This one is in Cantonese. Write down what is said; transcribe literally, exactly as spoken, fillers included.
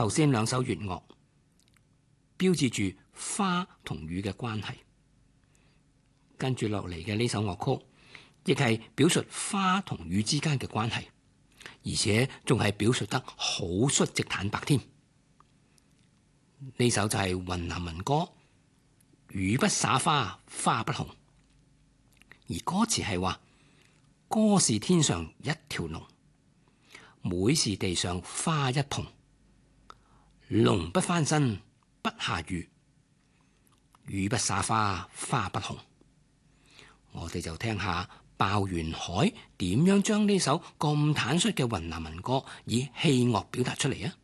頭先兩首粵樂標誌住花同雨嘅關係，跟住落嚟嘅呢首樂曲亦係表述花同雨之間嘅關係，而且仲係表述得好率直坦白添。呢首就係雲南民歌《雨不灑花花不紅》，而歌詞係話：歌是天上一條龍，妹是地上花一蓬。龍不翻身不下雨，雨不灑花花不紅。我哋就聽下鮑元海點樣將呢首咁坦率嘅雲南民歌以器樂表達出嚟啊！